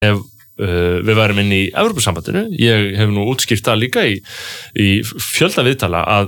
ef við værum inn í Evrópusambandinu. Ég hef nú útskýrt það líka í fjölda viðtala að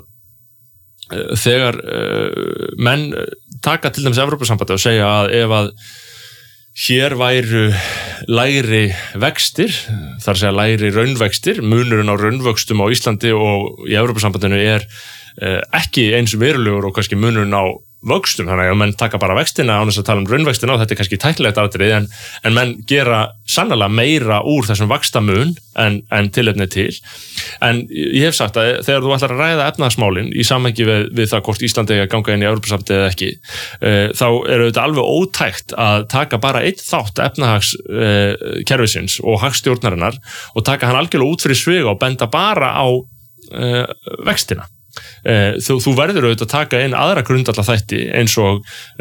þegar menn taka til dæmis Evrópusambandi og segja að ef að hér væru lægri vextir, þar segja lægri raunvextir, munurinn á raunvöxtum á Íslandi og í Evrópusambandinu ekki eins verulegur og kannski munurinn á vöxtum, þannig að menn taka bara vextina án þess að tala raunvextina og þetta kannski tæknilegt atriði en menn gera sannarlega meira úr þessum vaxtamun en tilefni til. En ég hef sagt að þegar þú ætlar að ræða efnahagsmálin í samhengi við það hvort Íslandi eigi að ganga inn í Evrópusambandið eða ekki, þá þetta alveg ótækt að taka bara einn þátt efnahagskerfisins og hagstjórnarinnar og taka hann algjörlega út fyrir sviga og benda bara á vextina. Þú verður auðvitað að taka inn aðra grundvallarþætti eins og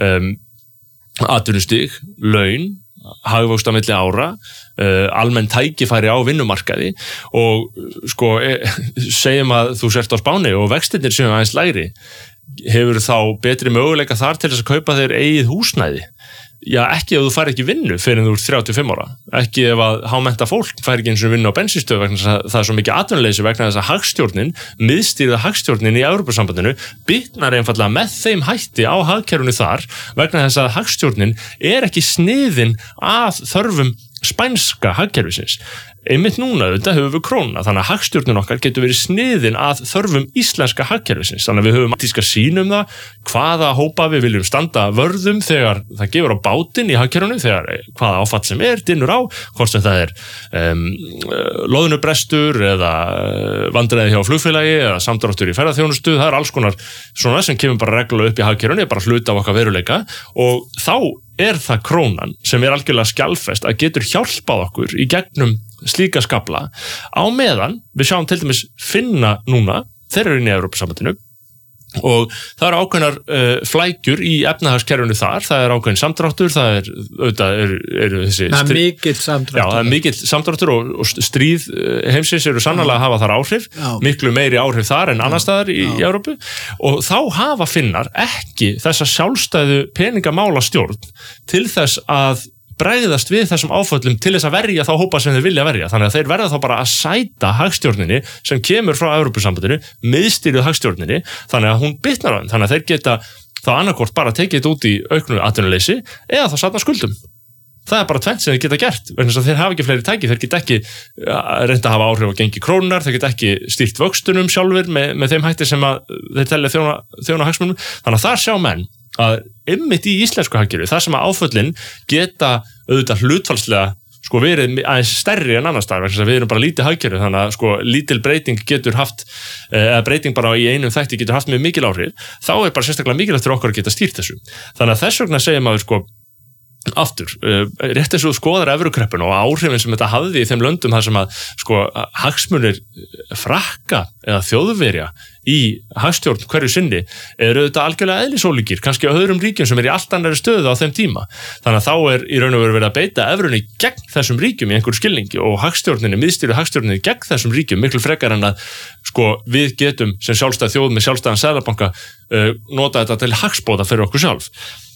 atvinnustig, laun, hagvöxt á milli ára, almenn tækifæri á vinnumarkaði og segjum að þú sért á Spáni og vextirnir séu aðeins lægri, hefur þá betri möguleika þar til þess að kaupa þér eigið húsnæði? Já, ekki ef þú fær ekki vinnu fyrir en þú ert 35 ára, ekki ef að hámennta fólk fær ekki eins og vinnu á bensínstöð vegna þess að það svo mikið atvinnuleysi vegna þess að hagstjórnin, miðstýrða hagstjórnin í Evrópusambandinu bitnar einfallega með þeim hætti á hagkerfinu þar vegna þess að hagstjórnin ekki sniðin að þörfum spænska hagkerfisins. Einmitt núna þetta höfum við krónuna, þannig að hagstjórnin okkar getur verið sniðin að þörfum íslenska hagkerfisins, þannig að við höfum tíska sýn það, hvaða hópa við viljum standa vörðum þegar það gefur á bátinn í hagkerfinu, þegar hvaða áfall sem dinnur á, hvort sem það loðnubrestur eða vandræði hjá flugfélagi eða samdráttur í ferðaþjónustu, það alls konar svona sem kemur bara reglulega upp í hagkerfinu, bara hluta af okkar veruleika og þá það krónan sem algjörlega skjalfest að getur hjálpað okkur í gegnum slíka skafla á meðan við sjáum til dæmis Finna núna, þeir eru inn í Evrópusambandinu og það eru ákveðnar flækjur í efnahagskerfinu þar, það ákveðin samdráttur, það þessi mikill samdráttur. Já, það mikill samdráttur og stríð heimsins eru sannarlega að hafa þar áhrif, miklu meiri áhrif þar en annars staðar í Evrópu og þá hafa Finnar ekki þessa sjálfstæðu peningamálastjórn til þess að bregðast við þessum áföllum til þess að verja þá hópa sem þeir vilja verja, þannig að þeir verða þá bara að sæta hagstjórninni sem kemur frá Evrópusambandinu, miðstýrðu hagstjórninni, þannig að hún bitnar á þeim, þannig að þeir geta þá annarkvort bara tekið þetta út í auknu atvinnuleysi eða þá safna skuldum. Það bara tvennt sem þeir geta gert, vegna þess að þeir hafa ekki fleiri tæki, þeir geta ekki reynda að hafa áhrif á gengi krónunar, þeir geta ekki stýrt vöxtunum sjálfur með þeim hætti sem að þeir telja þjóna hagsmunum, þannig að þar sjá menn að einmitt í íslensku hagkerfi, það sem að áföllin geta auðvitað hlutfallslega verið aðeins stærri en annars staðar, vegna þess að við erum bara lítið hagkerfi, þannig að lítil breyting getur haft, eða breyting bara í einum þætti getur haft með mikil áhrif, þá bara sérstaklega mikilvægt fyrir okkur að geta stýrt þessu. Þannig að þess vegna segir maður aftur, rétt eins og skoðar evrukreppuna og áhrifin sem þetta hafði í þeim löndum þar sem að hagsmunir Frakka eða Þjóðverja í hagstjórn hverju sinni eru þetta algjörlega eðlisólíkir, kannski á öðrum ríkjum sem í allt annari stöðu á þeim tíma. Þannig að þá í raun og veru verið að beita evrunni gegn þessum ríkjum í einhverju skilningi og hagstjórninni, miðstýrðu hagstjórninni gegn þessum ríkjum miklu frekar en að við getum sem sjálfstæð þjóð með sjálfstæðan seðlabanka nota þetta til hagsbóta fyrir okkur sjálf.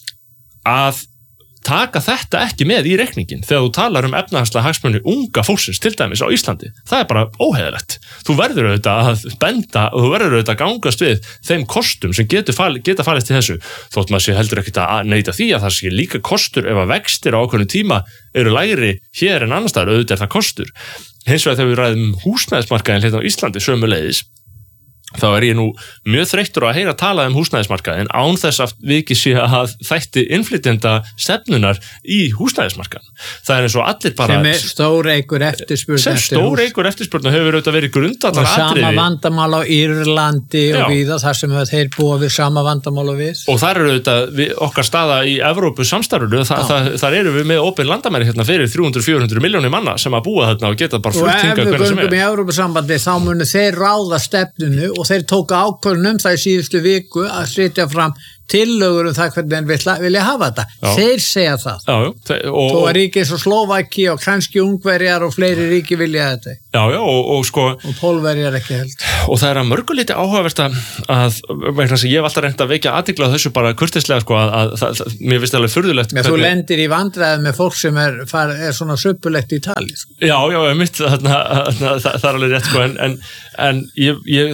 Að taka þetta ekki með í reikningin þegar þú talar efnahagslega hagsmuni unga fólksins til dæmis á Íslandi. Það bara óheiðilegt. Þú verður auðvitað að benda og þú verður auðvitað að gangast við þeim kostum sem geta falist í þessu. Þótt maður sé heldur ekkert að neita því að það sé líka kostur ef að vextir á ákveðnum tíma eru lægri hér en annars staðar, auðvitað það kostur. Hins vegar þegar við ræðum húsnæðismarkaðinn hérna á Íslandi sömuleiðis, þá ég nú mjög þreyttur að heyra tala húsnæðismarkaðinn án þess að við ekki sé að þætti innflytjenda stefnunar í húsnæðismarkaðinn. Það eins og allir bara sem stóreykur eftirspurn stóreykur eftirspurn og hefur auðvitað verið grundvallaratriði. Og sama vandamál á Írlandi og víða þar sem þeir búa við sama vandamál og við. Og þar auðvitað okkar staða í Evrópu samstarfinu, þar eru við með opin landamæri hérna fyrir 300-400 milljónir manna sem að búa þarna og geta bara flutt hingað hvernig sem Og ef við göngum í Evrópusambandi þá munu þeir ráða stefnunu og þeir tóku ákvörðun það í síðustu viku að setja fram tillögur það hvernig þeir vilja hafa þetta. Þeir segja það. Þó að ríki eins og Slóvaki og kannski Ungverjar og fleiri ríki vilja þetta. Og Pólverjar ekki held. Og það að mörgu liti áhugavert að vegna þess að ég hef alltaf reynt að vekja athygli á þessu bara kurteislega að mér finnst alveg furðulegt. Þú lendir í vandræðum með fólk sem er svona söpulegt í tali. Já, mitt það er alveg rétt en ég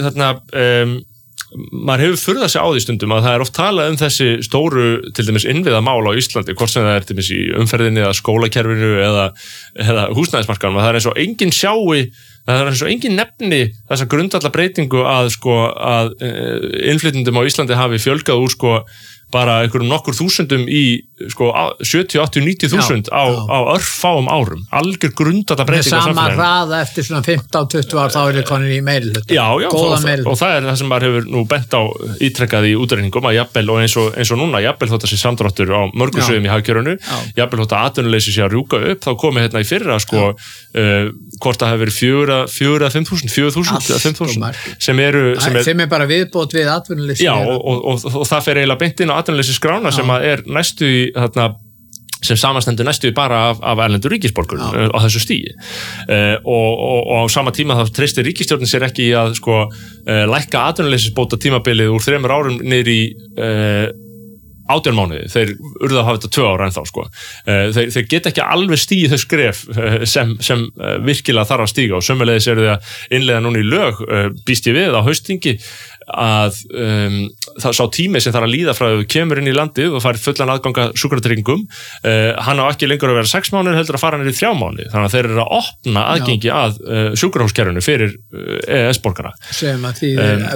maður hefur furðað sig á því stundum að það oft talað þessi stóru til dæmis innviðamál á Íslandi, hvort sem það til dæmis í umferðinni eða skólakerfinu eða húsnæðismarkaðum, það eins og enginn sjái, það eins og enginn nefni þessa grundvallarbreytingu að innflytjendum á Íslandi hafi fjölgað úr bara einhverjum nokkur þúsundum í 70, 80, 90.000 á örfáum árum, algjör grundvallarbreyting á samfélaginu. Sama hraða eftir svona 15-20 ár þá þið konur í meirihluta. Já, og það það sem maður hefur nú bent á ítrekkað í útreikningum að jafnvel og eins og núna, jafnvel þótt að sé samdráttur á mörgum sviðum í hagkerfinu, jafnvel þótt að atvinnuleysi sé að rjúka upp, þá komið hérna í fyrra hvort það hefur verið 4.000 sem bara viðbót við atvinnuleysi. Já, og það fer eiginlega beint inn á atvinnuleysiskrána sem næstu í sem samanstendur næstu bara af erlendu ríkisborgurum á þessu stigi og á sama tíma þá treystir ríkisstjórnin sér ekki í að lækka atvinnuleysisbóta tímabilið úr 3 árum niður í 18 mánuði, þeir urðu að hafa þetta 2 ára ennþá þeir geta ekki alveg stigið þau skref sem virkilega þarf að stíga og sömuleiðis eru þau að innleiða núna í lög býst ég við á haustþingi að það sá tími sem þarf að líða frá þau kemur inn í landið og fær fullan aðganga sjúkratryggingum hann á ekki lengur að vera 6 mánuðir heldur að fara niður í 3 mánuði þannig að þeir eru að opna aðgengi að sjúkrahúskerfinu fyrir EES-borgara sem að því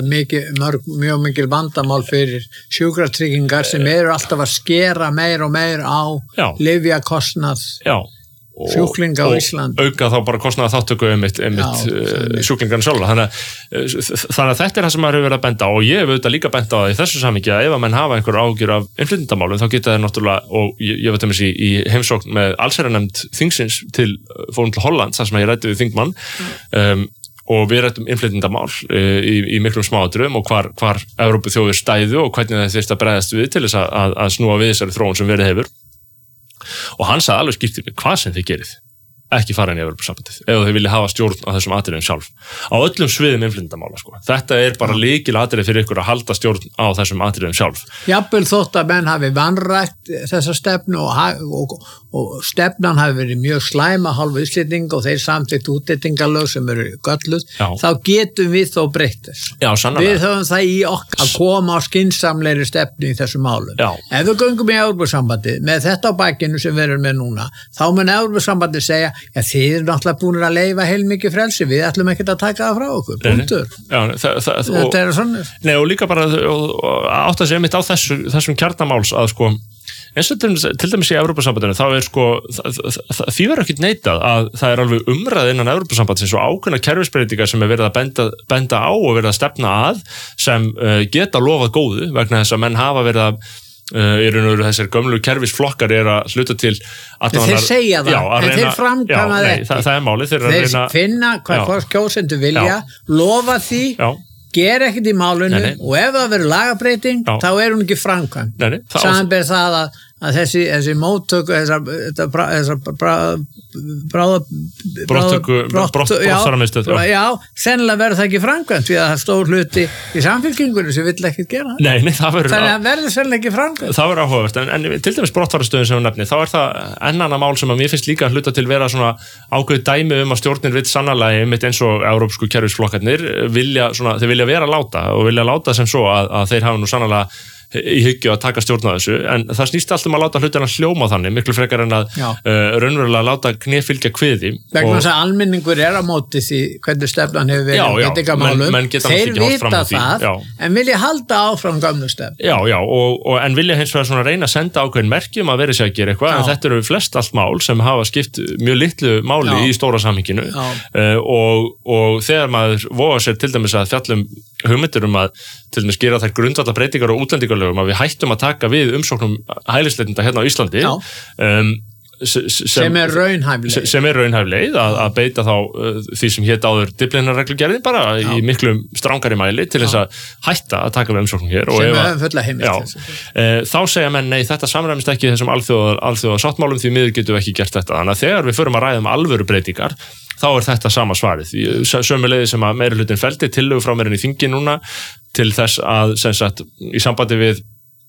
mjög mikil vandamál fyrir sjúkratryggingar sem eru alltaf að skera meir og meir á lyfjakostnað sjúklinga á Íslandi og auka þá bara kostnaða þáttöku einmitt sjúklingarna sjálfa þannig að þetta það sem maður hefur verið að benda á og ég hef auðvitað líka benda á það í þessu samhengi að ef að menn hafa einhver ágjur af innflytjendamálum þá geta þeir náttúrulega og ég veit í heimsókn með allsherjarnefnd þingsins fórum til Holland þar sem ég ræddi við þingmann og við ræddum innflytjendamál í miklum smáatriðum og hvar Evrópuþjóðir stæðu og hvernig þeir þyrftu að bregðast við til þess að snúa við þessari þróun sem verið hefur og hann sagði alveg skiptir mig hvað sem þið gerið ekki fara inn í Evrópusambandið ef þið vilja hafa stjórn á þessum atriðum sjálf á öllum sviðum innflytjendamála þetta bara lykilatriði fyrir ykkur að halda stjórn á þessum atriðum sjálf Jafnvel þótt að menn hafi vanrækt þessa stefnu og stefnan hafi verið mjög slæma hálfu Íslendinga og þeir samþykkt útlendingalög sem eru gölluð þá getum við þó breytt þess við höfum það í okkar að koma á skynsamlegri stefnu í þessum málum ef við göngum í Evrópusambandið með þetta á bakinu sem við erum með núna þá mun Evrópusambandið segja þið eru náttúrulega búin að leyfa heilmikið frelsi, við ætlum ekkert að taka það frá okkur, punktur. Þetta er svona. Nei, og líka bara átt að segja mitt á þessum kjarnamáls að eins og til dæmis í Evrópusambandinu, þá því verður ekkert neitað að það er alveg umræð innan Evrópusambandsins og ákveðna kerfisbreytingar sem er verið að benda á og verið að stefna að sem geta lofað góðu vegna þess að menn hafa verið að í raun og veru þessir gömlu kerfisflokkar er að hluta til þeir segja það, en þeir framkvæma það ekki það er málið, þeir finna hvað kjósendur vilja lofa því, gera ekkert í málinu og ef það verður lagabreyting þá er hún ekki framkvæmd samanber það að þessi móttöku brottfararmiðstöð sennilega verður það ekki framkvæmt því að það stór hluti í samfélkingunni sem vill ekkert gera þannig að það verður sennilega ekki framkvæmt það verður áhugavert, en til dæmis brottfararstöðin sem við nefni, þá er það annað mál sem að mér finnst líka hluta til vera svona ákveð dæmi að stjórnin vill sannarlega einmitt eins og evrópsku kerfisflokkarnir þeir vilja vera láta og vilja láta sem svo að þeir hafa nú sannarlega í hyggju að taka stjórn á þessu en það snýst alltaf að láta hlutina hljóma þannig miklu frekar en að raunverulega láta kné fylgja kviði vegna þess að almenningur er á móti því hvernig stefnan hefur verið þeir vita það en vilja halda áfram gömlu stefn en vilja hins vegar svona reyna að senda ákveðin merkjum að vera sér að gera eitthvað en þetta eru flest allt mál sem hafa skipt mjög litlu máli í stóra samhenginu og þegar maður voga sér til dæmis að fjallum hugmyndir að til dæmis gera þær grundvallarbreytingar og útlendingalögum að við hættum að taka við umsóknum hælisleitenda hérna á Íslandi sem raunhæf leið að beita þá því sem hét áður Dyflinnarreglugerðin bara í miklum strangari mæli til þess að hætta að taka við umsóknum hér sem við höfum fulla heimild þá segja menn, nei, þetta samræmist ekki þessum alþjóða sáttmálum því miður getum við ekki gert þetta, þannig að þegar við förum að ræða alvöru breytingar þá þetta sama svarið. Sömuleiðis sem að meirihlutin felldi tillögu frá mér inn í þingi núna til þess að sem sagt í sambandi við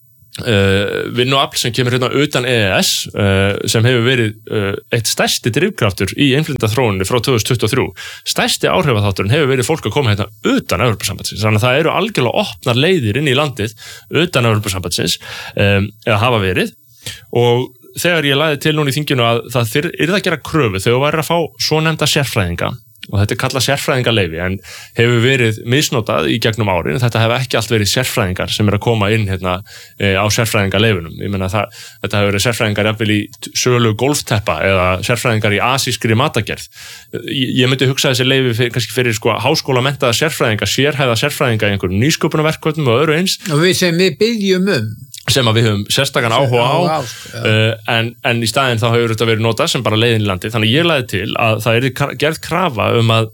vinnuafl sem kemur hérna utan EES sem hefur verið eitt stærsti drifkraftur í innflytjendaþróuninni frá 2023. Stærsti áhrifaþátturinn hefur verið fólk að koma hérna utan Evrópusambandsins. Þannig að það eru algjörlega opnar leiðir inn í landið utan Evrópusambandsins eða hafa verið og þegar ég lagði til núna í þinginu að það yrði að gera kröfu þegar þú værir að fá svonefnda sérfræðinga og þetta kallað sérfræðingaleyfi en hefur verið misnotað í gegnum árin. Þetta hefur ekki allt verið sérfræðingar sem að koma inn hérna á sérfræðingaleifunum. Ég meina þetta hefur verið sérfræðingar jafnvel í sölu golfteppa eða sérfræðingar í asískri matagerð. Ég myndi hugsa þessi leyfi kannski fyrir háskólamenntaða sérfræðinga, sérhæfða sérfræðinga í einhverjum nýsköpunarverkefnum og öðru eins. Og við byggjum sem að við höfum sérstakann áhuga á en í staðinn þá hefur þetta verið notað sem bara leiðin í landi. Þannig ég lagði til að það gerð krafa að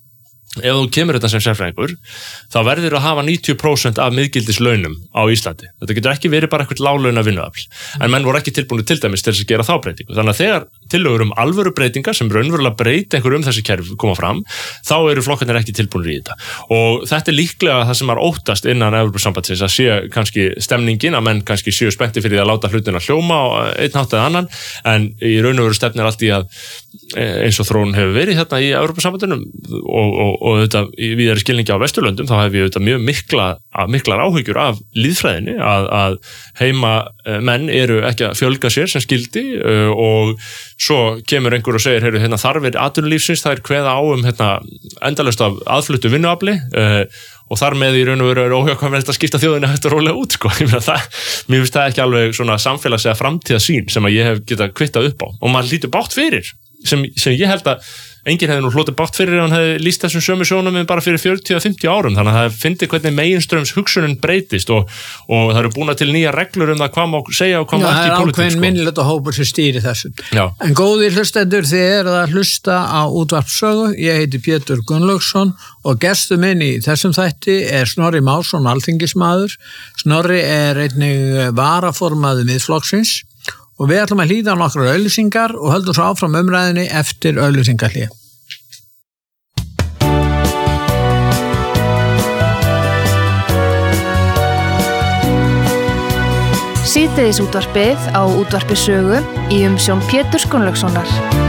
ef þú kemur þetta sem sérfræðingur þá verður að hafa 90% af miðgildislaunum á Íslandi. Þetta getur ekki verið bara eitthvað láglauna vinnuafl en menn voru ekki tilbúinir til dæmis til þess að gera þá breytingu. Þannig að þegar tillögur alvöru breytingar sem raunverulega breyta einhverjum þessi kerfi koma fram þá eru flokkarnir ekki tilbúinir í þetta og þetta líklega það sem óttast innan Evrópusambandsins að sé kannski stemningin að menn kannski séu spenntir fyrir að láta hlutina hljóma á einn hátt eða annan en í raun og veru stefnir allt í að eins og þróun hefur verið hérna í Evrópusambandinum og auðvitað í víðari skilningi á Vesturlöndum þá hef ég auðvitað mjög miklar áhyggjur af lýðfræðinni að heima menn eru ekki að fjölga sér sem skildi og svo kemur einhver og segir hérna þarfir atvinnulífsins, það kveða á endalaust af aðfluttu vinnuafli og þar með í raun og veru óhjákvæmilegt að skipta þjóðina hægt og rólega út mér finnst það ekki alveg svona samfélags- eða framtíðarsýn sem að ég hef getað kvittað upp á og maður lítur bátt fyrir sem ég held að enginn hefði nú hlotið bátt fyrir ef hann hefði lýst þessum sömu sjónarmiðum bara fyrir 40-50 árum þannig að það fyndi hvernig meginströms hugsunin breytist og það eru búin til nýja reglur það hvað má segja og hvað má ekki í pólitík. Það ákveðin minnilegt hópur sem stýri þessu. En góðir hlustendur, þið eru að hlusta á útvarpssögu. Ég heiti Pétur Gunnlaugsson og gestur minn í þessum þætti Snorri Másson, alþingismaður. Snorri einnig varaformaður Miðflokksins og við ætlum að hlýða á nokkrar auglýsingar og höldum svo áfram umræðinni eftir auglýsingahlé. Síðdegisútvarpið á Útvarpi Sögu í umsjón Péturs Gunnlaugssonar.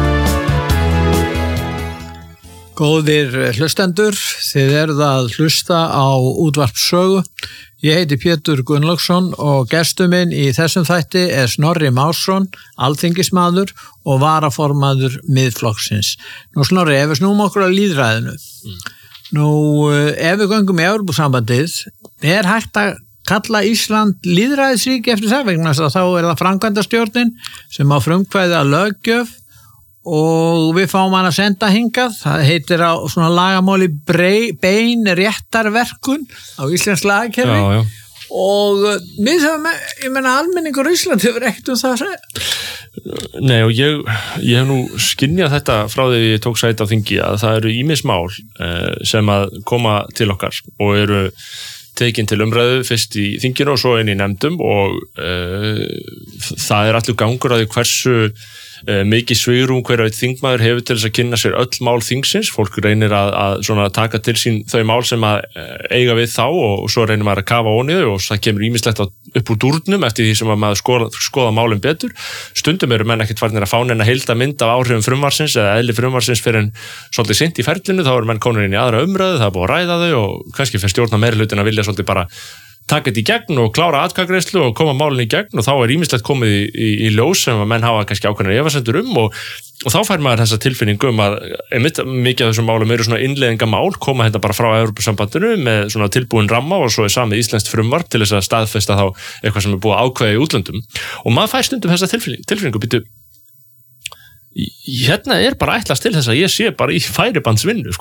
Góðir hlustendur, þið eruð að hlusta á Útvarp Sögu. Ég heiti Pétur Gunnlaugsson og gestur minn í þessum þætti Snorri Másson, alþingismaður og varaformaður Miðflokksins. Nú Snorri, ef við snúum okkur á lýðræðinu. Nú, ef við göngum í Evrópusambandið, hægt að kalla Ísland lýðræðisríki eftir það vegna þess að þá það framkvæmdastjórnin sem á frumkvæði að löggjöf og við fáum hann að senda hingað, það heitir á svona lagamáli bein réttarverkun á íslensk lagakerfi og við höfum, ég meina almenningur í Ísland hefur ekkert það að segja. Nei og ég hef nú skynjað þetta frá því ég tók sæti á þingi að það eru ýmis mál sem að koma til okkar og eru tekin til umræðu fyrst í þinginu og svo inn í nefndum og það allur gangur að því hversu mikið svigrúm hver að þingmaður hefur til þess að kynna sér öll mál þingsins, fólk reynir að svona taka til sín þau mál sem að eiga við þá og svo reynir maður að kafa óniðu og það kemur ýmislegt upp úr dúrnum eftir því sem að maður skoða málum betur. Stundum eru menn ekkert farnir að fá neina heildarmynd af áhrifum frumvarpsins eða eðli frumvarpsins fyrir en svolítið seint í ferlinu, þá eru menn komin inn í aðra umræðu, það búið að ræða þau og kannski fyrir stjórna meirihlutin að vilja svolítið bara taka þetta í gegn og klára atkvæðagreiðslu og koma málinu í gegn og þá ýmislegt komið í ljós sem að menn hafa kannski ákveðnar efasemdir og þá fær maður þessa tilfinningu að mikið af þessum málum eru svona innleiðingamál, koma þetta bara frá Evrópusambandinu með svona tilbúin ramma og svo samið íslenskt frumvarp til þess að staðfesta þá eitthvað sem er búið að ákveða í útlöndum og maður fær stundum þessa tilfinningu býtu, hérna bara ætlast til þess að ég sé bara í færibandsvinnu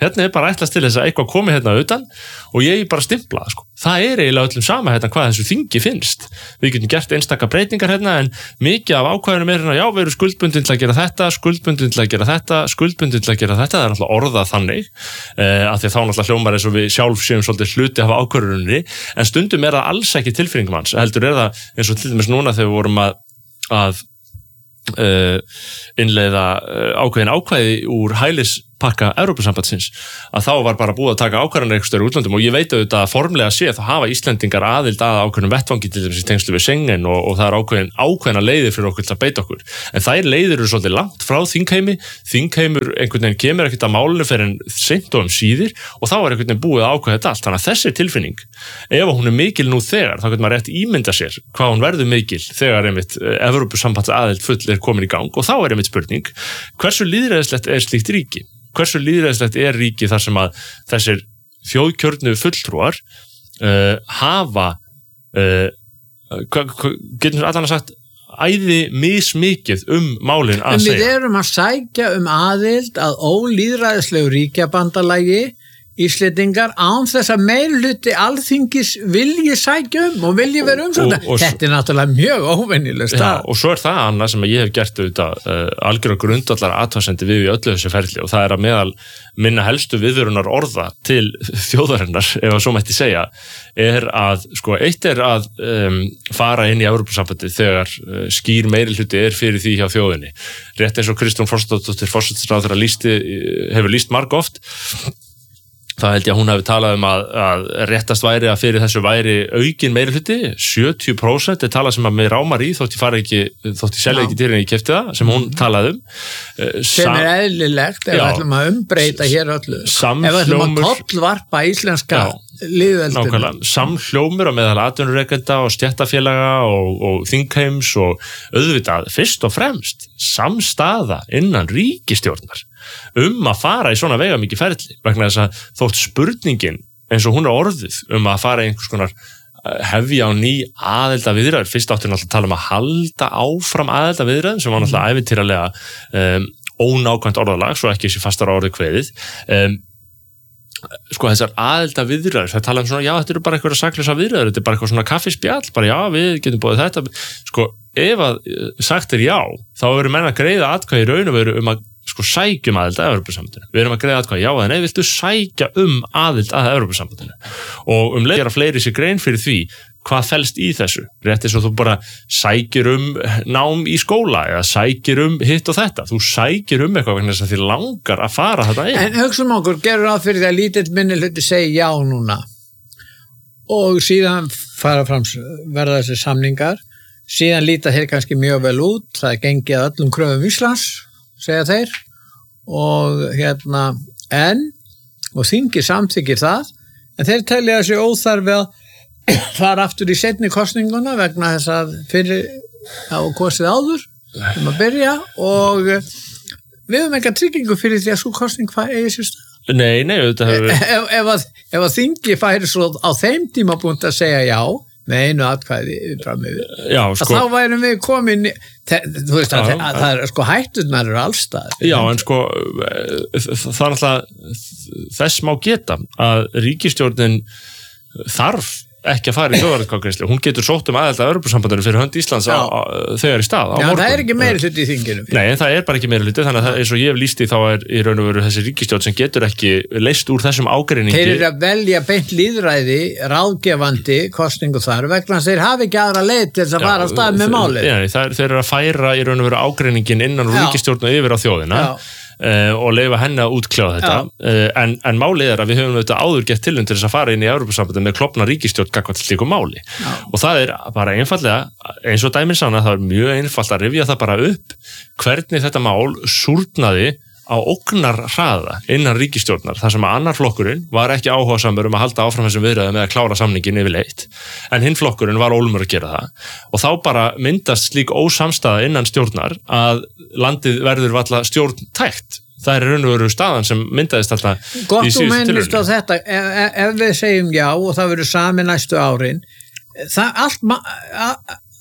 Hérna bara ætlast til þess að eitthvað komi hérna utan og ég bara stimpla sko. Það eiginlega öllum sama hérna hvað þessu þingi finnst. Við getum gert einstaka breytingar hérna en mikið af ákvæðunum hérna, já, við erum skuldbundin til að gera þetta, skuldbundin til að gera þetta, skuldbundin til að gera þetta, það náttúrulega orðað þannig, af því þá náttúrulega hljómar eins og við sjálf séum svolítið hluti af ákvörðuninni, en stundum það alls ekki tilfinningum hans, heldur það eins og til dæmis núna þegar við vorum að innleiða ákvæði úr hælispakka Evrópusambandsins að þá var bara búið að taka ákvarðanir einhvers staðar í útlöndum og ég veit auðvitað að formlega sé þá hafa Íslendingar aðild að ákveðnum vettvangi til þess í tengslu við Schengen og það er ákveðna leiðir fyrir okkur til að beita okkur en þær leiðir eru svolítið langt frá þingheimur einhvern veginn kemur ekkert að málinu fyrir en seint og síðir og þá er einhvern veginn búið að ákveða þetta allt þannig að þessi tilfinning ef hún er mikil nú þegar þá getur maður rétt ímynda sér hvað hún verður mikil þegar einmitt Evrópusambandsaðild full er komin í gang og þá er einmitt spurning hversu lýðræðislegt er slíkt ríki? Hversu lýðræðislegt er ríki þar sem að þessir þjóðkjörnu fulltrúar hafa getum við allan að sagt æði mismikið málin að segja. Við erum að sækja aðild að ólýðræðislegu ríkjabandalagi Íslendingar án þess að meirihluti alþingis vilji sækja og vilji vera svona. Þetta er náttúrulega mjög óvenjuleg stað. Og svo það annað sem ég hef gert auðvitað algjörlega grundvallar athugasemdir við í öllu þessu ferli og það er að meðal minna helstu viðvörunar orða til þjóðarinnar, ef að svo mætti segja, er að, sko, eitt er að fara inn í Evrópusambandið þegar skýr meirihluti er fyrir því hjá þjóðinni. Rétt eins og Kristrún Frostadóttir forsætisráðherra hefur lýst margoft. Það held ég að hún hafi talað að réttast væri að fyrir þessu væri aukin meirihluti, 70% er talað sem að mig rámar í þótt ég selja ekki til henni ég keypti það, sem hún talaði sem er eðlilegt ef við ætlum að umbreyta hér öllu ef við ætlum að tollvarpa íslenska lýðveldinu. Samhljómur á meðal atvinnurekenda og stéttarfélaga og þingheims og auðvitað fyrst og fremst samstaða innan ríkisstjórnar að fara í svona veigamikið ferli vegna þess að þótt spurningin eins og hún er orðið að fara í einhvers konar hefja á ný aðildarviðræður, fyrst áttu náttúrulega að tala að halda áfram aðildarviðræðum sem var náttúrulega ævintýralega ónákvæmt orðalag, svo ekki þessi fastara orðið kveðið sko þessar aðildarviðræður, það tala svona, já þetta eru bara eitthvað saklausa viðræður, þetta er bara eitthvað svona kaffispjall, bara já við getum búið þetta, sko ef að sagt er já, þá eru menn að greiða atkvæði í raun og veru að sko sækjum aðild að Evrópusambandinu. Við erum að greiða atkvæði já eða nei, viltu sækja aðild að Evrópusambandinu og leið gera fleiri sér grein fyrir því hvað felst í þessu. Rétt eins og þú bara sækir nám í skóla eða sækir hitt og þetta. Þú sækir eitthvað vegna þess að þér langar að fara þetta inn. En hugsum okkur, gerur ráð fyrir því að lítill minnihluti segi já núna og síðan verða þessi samningar, síðan líta þeir kannski mjög vel út, það er gengið að öllum kröfum Íslands segja þeir og og þingi samþykir það en þeir telja þessi óþarfi að fara aftur í seinni kosninguna vegna þess að fyrir á kosið áður að byrja og við höfum enga tryggingu fyrir því að svo kosning eigi sér stað. Nei, auðvitað hefur ef að þingi færi svo á þeim tímapunkt að segja já með einu atkvæði fram yfir. Já, sko. Þá værum við komin þú veist að það er sko hætturnar eru allstaðar. Já, en sko það er alltaf þess má geta að ríkisstjórnin þarf ekki að fara í þjóðaratkvæðagreiðslu. Hún getur sótt aðild að Evrópusambandinu fyrir hönd Íslands þegar í stað. Já, það er ekki meirihluti í þinginu. Nei, en það er bara ekki meirihluti, þannig að eins og ég hef lýst í þá er í raun og veru þessi ríkisstjórn sem getur ekki leyst úr þessum ágreiningi. Þeir eru að velja beint lýðræði, ráðgefandi kosningu þar, vegna þeir hafi ekki aðra leið til þess að fara á stað með málið. Þeir eru að færa í raun og veru ágreiningin innan ríkisstjórn og yfir á þjóðina. Og leyfa henni að útkljáða þetta en málið er að við höfum auðvitað áður gett tilhund til þess að fara inn í Evrópusambandið með klofna ríkisstjórn gagnvart slíku máli og það er bara einfaldlega eins og dæmin sanna, það er mjög einfalt að rifja það bara upp hvernig þetta mál súrnaði á ógnarhraða innan ríkisstjórnar þar sem að annar flokkurinn var ekki áhugasamur að halda áfram þessum viðræðum með að klára samningin yfirleitt en hinn flokkurinn var ólmur að gera það og þá bara myndast slík ósamstaða innan stjórnar að landið verður valla stjórntækt. Það er raun og veru staðan sem myndaðist alltaf í síðustu tilraunum. Gott þú minnist á þetta, ef við segjum já og það verður sami næstu árin,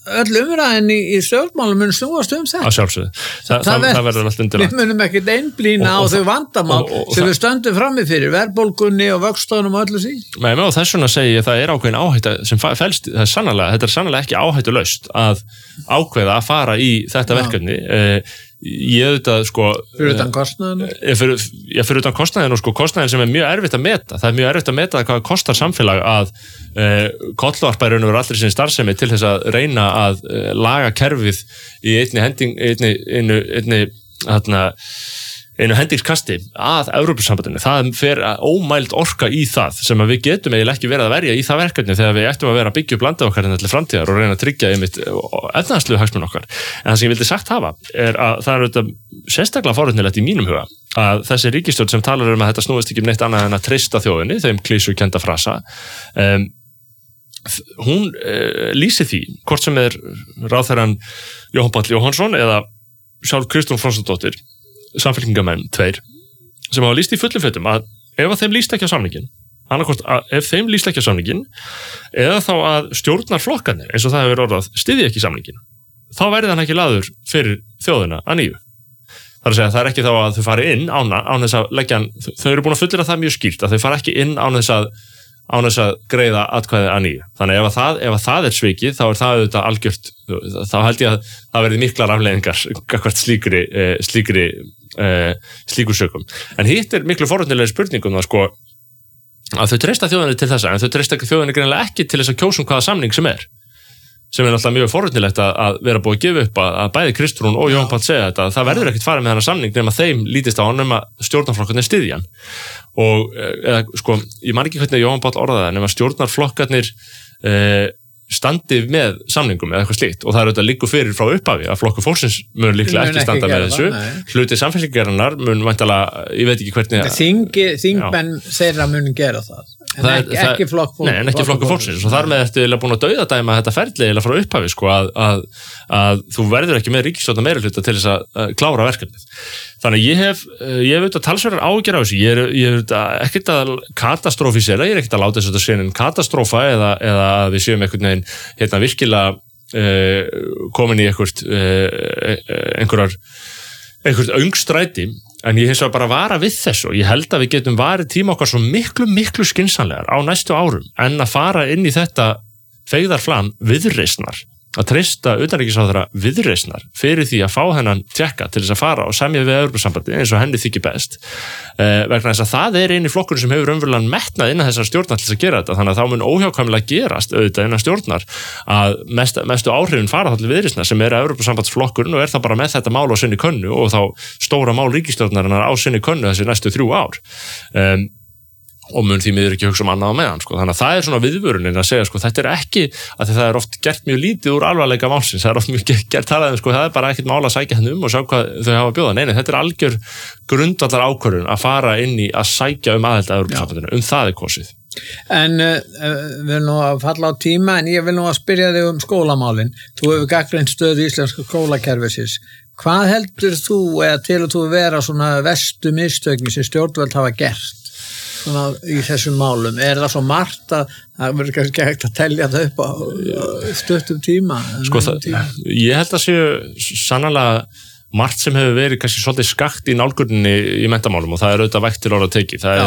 öll umræðin í stjórnmálum mun snúast þetta. Að sjálfsögðu. Það verður allt undir. Við munum ekkert einblína á þau vandamál sem við stöndum frammi fyrir, verðbólgunni og vöxtunum og öllu því. Nei, og þess vegna segi ég það ákveðin áhætta sem felst, þetta er sannlega ekki áhættulaust að ákveða að fara í þetta verkefni. Ég auðvitað fyrir utan kostnaðinu? Fyrir utan kostnaðinu og kostnaðin sem er mjög erfitt að meta. Það er mjög erfitt að meta hvað kostar samfélag að kollvarpa í raun og veru allri sinni starfsemi til þess að reyna að laga kerfið í einu hendingskasti að Evrópusambandinu. Það fer ómæld orka í það sem að við getum eiginlega ekki verið að verja í það verkefni þegar við ættum að vera að byggja upp landið okkar til framtíðar og reyna að tryggja einmitt efnahagslegu hagsmuni okkar. En það sem ég vildi sagt hafa er að það er auðvitað sérstaklega forvitnilegt í mínum huga að þessi ríkisstjórn sem talar að þetta snúist ekki um neitt annað en að treysta þjóðinni, þeim klísukennda frasa, hún lýsir því, hvort sem er ráðherrann Jóhann Páll Jóhannsson eða sjálf Kristrún Frostadóttir, samfylkingamenn tveir, sem hafa lýst í fullum fötum að ef þeim lýst ekki á samningin, ef þeim lýst ekki á samningin, eða þá að stjórnarflokkarnir, eins og það hefur orðað, styðji ekki samningin, þá verði hann ekki lagður fyrir þjóðina að nýju. Það er að segja, það er ekki þá að þau fari inn án þess að leggja, þau eru búin að fullera það mjög skýrt, að þau fari ekki inn án þess að greiða atkvæði að nýju. Þannig ef það er svikið, þá er það auðvitað algjört, þá held ég að það verði miklar afleiðingar gagnvart slíkur sökum. En hitt er miklu forvitnilegri spurningum að þau treysta þjóðinni til þessa, en þau treysta þjóðinni greinilega ekki til þess að kjósa hvaða samning sem er náttúrulega mjög forvitnilegt að vera búið að gefa upp að bæði Kristrún og Jóhann Páll segja þetta, að það verður ekkert farið með þennan samning nema þeim lítist á hann að stjórnarflokkarnir styðja hann. Og ég man ekki hvernig Jóhann Páll orðaði það, nema stjórnarflokkarnir standi með samningum eða eitthvað slíkt, og það er auðvitað liggur fyrir frá upphafi að Flokkur fólksins mun líklega ekki standa með þessu. Hluti samfélkingarinnar mun væntanlega, ég veit ekki hvernig þingmenn þeirra mun gera það. En ekki Flokkur fólksins, og þar með ertu búin að dauðadæma þetta ferli eða frá upphafi að þú verður ekki með ríkisstjórnar meirihluta til þess að klára verkefnið. Þannig ég hef auðvitað talsverðar áhyggjur af þessu. Ég hef ekkert að katastrófisera, ég er ekkert að láta þessu sénin katastrófa eða að við séum einhvern veginn virkilega komin í einhvert öngstræti, en ég hins vegar bara vara við þessu og ég held að við getum varið tíma okkar svo miklu skynsamlegar á næstu árum en að fara inn í þetta feigðarflan viðreisnar, að treysta utanríkisráðherra viðreisnar fyrir því að fá hennan tékka til þess að fara og semja við Evrópusambandið eins og henni þykir best, vegna þess að það er eini flokkurinn sem hefur umverulega metnað innan þessar stjórnar til þess að gera þetta, þannig að þá mun óhjákvæmilega gerast auðvitað innan stjórnar að mestu áhrifin fara þá til viðreisnar sem er Evrópusambandsflokkurinn og er það bara með þetta mál á sinni könnu og þá stóra mál ríkisstjórnarinnar á sinni könnu þessi næstu 3 ár. Og mun því miður ekki hugsa annað á meðan. Þannig að það er svona viðvörunin að segja þetta er ekki, að það er oft gert mjög lítið úr alvarleika málsins, það er oft mjög gert talað það er bara ekkert mál að sækja henni og sjá hvað þau hafa að bjóða. Nei, þetta er algjör grundvallar ákvörðun að fara inn í að sækja aðild að Evrópusambandinu, það er kosið. En við erum nú að falla á tíma, en ég vil nú að spyrja þig skólamálin. Þú hefur gagnrýnt stöðu íslenska skólakerfisins. Hvað heldur þú eða telur þú vera svona verstu mistökin sem stjórnvöld hafa gert í þessum málum? Er það svo margt að það verður kannski hægt að telja það upp á stuttum tíma? Ég held að séu sannlega margt sem hefur verið kannski svolítið skakt í nálguninni í menntamálum og það er auðvitað vægt til orða tekið. Það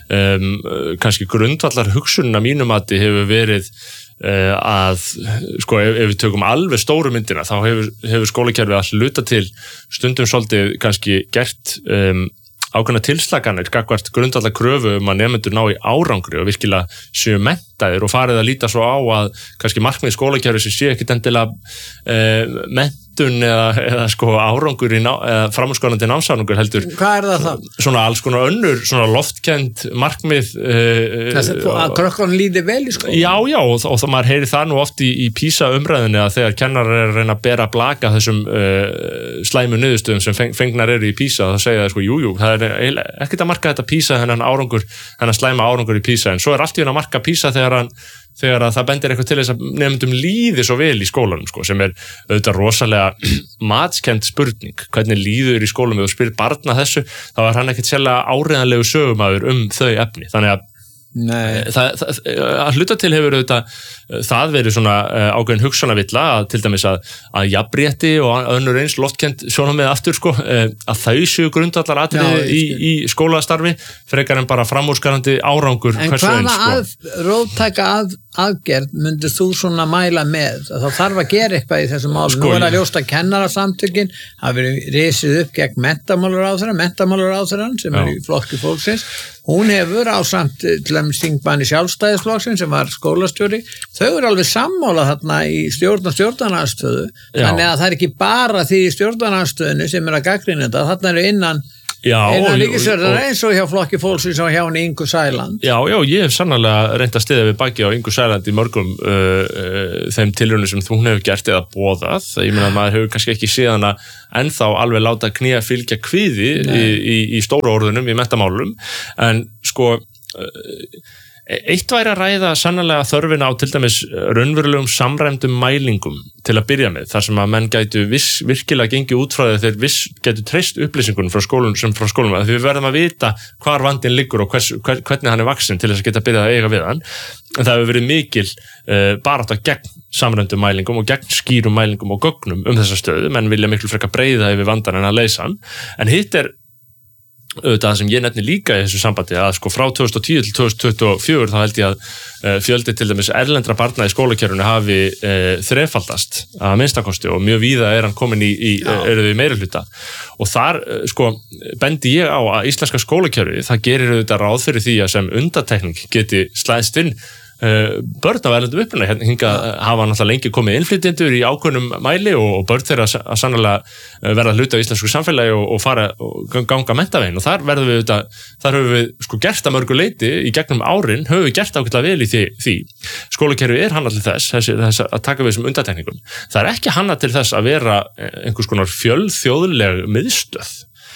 er kannski grundvallar hugsunin að mínum mati hefur verið að ef við tökum alveg stóru myndina þá hefur skólakerfið að hluta til stundum svolítið kannski gert ákveðna tilslaganir gagnvart grundvallar kröfu að nemendur ná í árangri og virkilega séu menntaðir og farið að líta svo á að kannski markmið skólakerfi sem sé ekkit endilega menntun eða árangur eða framúrskarandi námsárangur heldur. Hvað er það? Svona alls konar önnur, svona loftkend markmið. Að krökkunum líði vel í skóla? Já, og maður heyri það nú oft í PISA umræðinni að þegar kennarar er að reyna að bera blaka þessum slæmu niðurstöðum sem fengnar eru í PISA þá segja það jú, það er ekkert að marka þetta PISA hennan slæma árangur í PISA en svo er allt í að marka PISA þegar að það bendir eitthvað til þess að nefndum líði svo vel í skólanum sem er auðvitað rosalega matskend spurning, hvernig líður í skólum ef þú spyrir barna þessu, þá er hann ekkert sérlega áreiðanlegu sögumæður þau efni, þannig að að hluta til hefur auðvitað það verið svona ákveðin hugsanavilla að til dæmis að jafnrétti og önnur eins loftkend sjónarmið aftur sko, að þau séu grundvallar atriði í skólastarfi frekar en bara framúrskarandi árangur hversu eins sko. En hvaða róttæka aðgerð myndir þú svona mæla með? Þá þarf að gera eitthvað í þessum málum. Nú að ljóst að kennarasamtökin hafa verið risið upp gegn menntamálaráðherrann sem er í flokki fólksins. Hún hefur ásamt til dæmis þingmanni Sjálfstæðisflokksins sem var skólastjóri. Þau eru alveg sammála þarna í stjórnarandstöðu. Þannig að það er ekki bara því í stjórnarandstöðunni sem er að gagnrýna þetta. Þarna eru innan ríkisstjórnar eins og hjá flokki fólksins og hjá henni Ingu Sæland. Já, ég hef sannarlega reynt að styðja við baki á Ingu Sæland í mörgum þeim tilraunum sem hún hefur gert eða boðað. Ég meina að maður hefur kannski ekki séð hana ennþá alveg láta knýja fylgja kvíði í stóru orðunum, í menntamálum, en sko eitt væri að ræða sannarlega þörfina á til dæmis raunverulegum samræmdum mælingum til að byrja með, þar sem að menn gætu virkilega gengið út frá þeir gætu treyst upplýsingunum frá skólum, að við verðum að vita hvar vandinn liggur og hvernig hann er vaxinn til þess að geta byrjað að eiga við hann. En það hefur verið mikil barátta gegn samræmdum mælingum og gegn skýrum mælingum og gögnum þessa stöðu, menn vilja miklu frekar breiða yfir vandan en að leysa hann. En hitt er auðvitað það sem ég nefni líka í þessu sambandi að sko frá 2010 til 2024 þá held ég að fjöldi til dæmis erlendra barna í skólakerfinu hafi þrefaldast að minnstakosti og mjög víða er hann komin eru þau í meirihluta og þar sko bendi ég á að íslenska skólakerfi það gerir auðvitað ráð fyrir því að sem undantekning geti slæðst inn börn af erlendum uppruna, hingað hafa náttúrulega lengi komið innflytjendur í ákveðnum mæli og börn þeirra að sannlega verða hluti á íslensku samfélagi og fara og ganga menntavegin og þar höfum við sko gert að mörgu leyti í gegnum árin, höfum við gert ákveðlega vel í því. Skólakerfi er hannað til þess að taka við sem undantekningum. Það er ekki hannað til þess að vera einhvers konar fjölþjóðleg miðstöð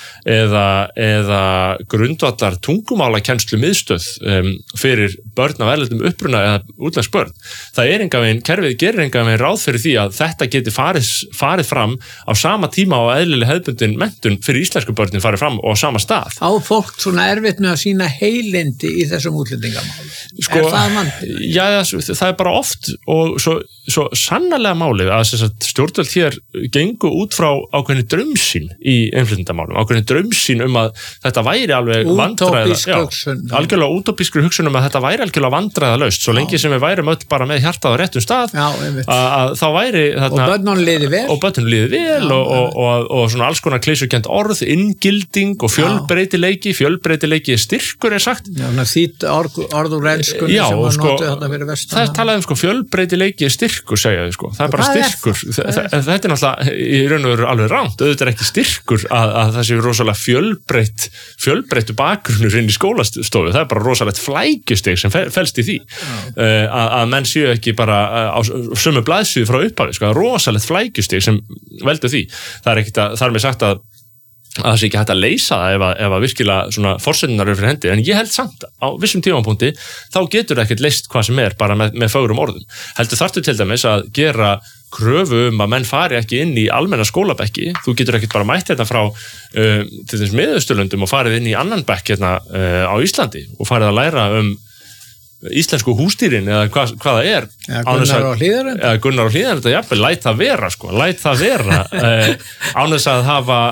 eða grundvallar tungumálakennslu miðstöð fyrir börn af erlendum uppruna eða útlensk börn. Það er kerfið gerir engan veginn ráð fyrir því að þetta geti farið fram á sama tíma og eðlileg hefðbundin menntun fyrir íslensku börnin farið fram og á sama stað. Á fólk svona erfitt með að sína heilindi í þessum útlendingamálum? Sko, það vandið? Já, það er bara oft og svo sannarlega málið að stjórnvöld hér gengu út frá ákveðinni draumsýn í innflytjendamálum, ákveðinni draumsýn að þetta væri alveg algjörlega útópískri hugsun að þetta væri algjörlega vandræðalaust svo lengi sem við værum öll bara með hjartað á réttum stað að þá væri þarna, og börnunum líði vel og svona alls konar klísukent orð, inngilding og fjölbreytileiki styrkur er sagt þýtt orð úr enskunni sem var notuð þarna fyrir vestan. Það er talað sko fjölbreytileiki styrkur segja þau sko, það er bara styrkur þetta er náttúrulega í raun og veru alveg ránt, auðvitað er ekki styrkur að það sé rosalega fjölbreyttu bakgrunnur inn í skólastofu, það er bara rosalegt flækjustig sem felst í því að menn séu ekki bara á sömu blaðsíðu frá upphafi, sko, rosalegt flækjustig sem veldur því, það er ekkert að það er með sagt að það sé ekki hægt að leysa það ef að virkilega svona forsendurnar eru fyrir hendi, en ég held samt á vissum tímapunkti, þá getur það ekkert leyst hvað sem er bara með fögrum orðum. Heldur þarftu til dæmis að gera kröfu að menn fari ekki inn í almenna skólabekki, þú getur ekkert bara mætt hérna frá til þess Miðausturlöndum og farið inn í annan bekk hérna á Íslandi og farið að læra íslensku húsdýrin eða hvað það er Gunnar á Hlíðarenda, jafnvel, læt það vera án þess að hafa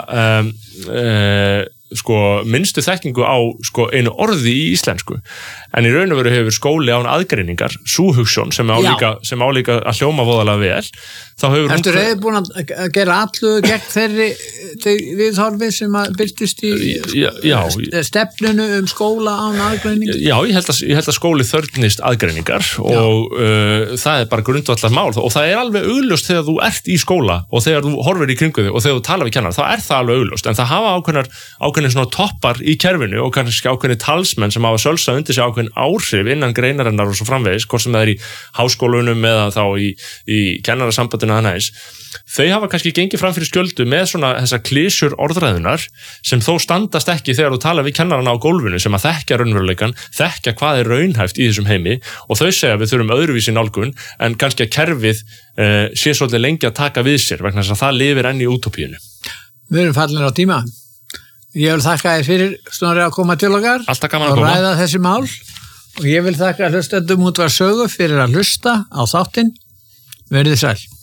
minnstu þekkingu á einu orði í íslensku, en í raun og veru hefur skóli án aðgreiningar, sú hugsjón sem álíka að hljóma voðalega vel, þá hefur Ertu reiðbúin að gera allu gegn þeirri viðhorfi sem að birtist í stefnunu skóla án aðgreiningar? Já, ég held að skóli þörfnist aðgreiningar og það er bara grundvallar mál og það er alveg augljóst þegar þú ert í skóla og þegar þú horfir í kringu þig og þegar þú talar við kennar, þá er það alveg augljóst, en það hafa ákveðnir svona toppar í kerfinu og kannski ákveðnir talsmenn sem hafa sölsað undir sig ákveðin áhrif innan greinarinnar og svo framvegis, hvort sem það er í háskólunum eða þá í kennarasambandinu að næs. Þau hafa kannski gengið fram fyrir skjöldu með svona þessar klísjur orðræðunar sem þó standast ekki þegar þú tala við kennarana á gólfinu sem að þekkja raunveruleikann, þekkja hvað er raunhæft í þessum heimi og þau segja við þurfum öðruvísi nálgun en kannski að kerfið sé svolítið lengi að taka við sér vegna þess að það lifir enn í útópíunni. Við erum fallinir á tíma. Ég vil þakka þér fyrir Snorri að koma til okkar og ræða þessi mál Og ég vil þakka hlustendum Útvarp Sögu fyrir að hlusta á þáttinn. Verið sæl.